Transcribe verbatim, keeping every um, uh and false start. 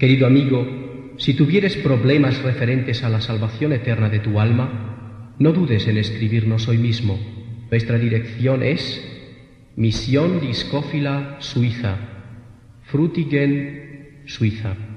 Querido amigo, si tuvieres problemas referentes a la salvación eterna de tu alma, no dudes en escribirnos hoy mismo. Nuestra dirección es Misión Discófila, Suiza, Frutigen, Suiza.